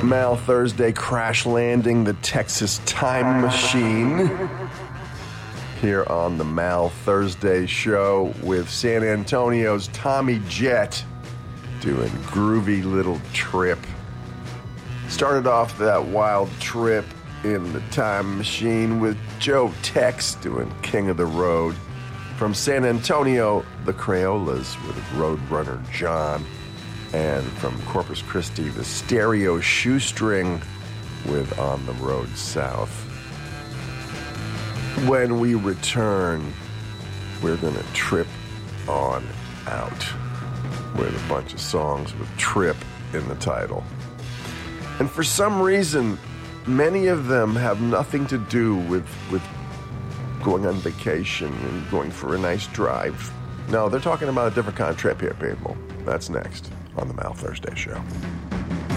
Mal Thursday crash landing the Texas Time Machine here on the Mal Thursday show with San Antonio's Tommy Jett doing Groovy Little Trip. Started off that wild trip in the Time Machine with Joe Tex doing King of the Road. From San Antonio, the Crayolas with Roadrunner John. And from Corpus Christi, the Stereo Shoestring with On the Road South. When we return, we're going to trip on out with a bunch of songs with Trip in the title. And for some reason, many of them have nothing to do with going on vacation and going for a nice drive. No, they're talking about a different kind of trip here, people. That's next on the Mal Thursday show.